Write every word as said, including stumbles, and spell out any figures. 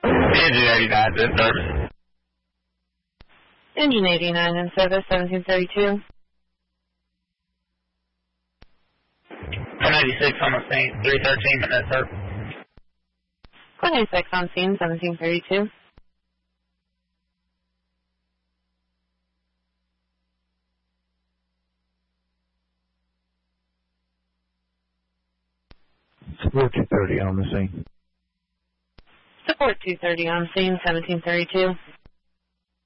Engine eighty-nine in service. Engine eighty-nine in service, seventeen thirty-two. one eighty-six on the scene, three thirteen minutes, sir. one eighty-six on scene, seventeen thirty-two. Support two thirty on the scene. Support two thirty on scene, seventeen thirty-two.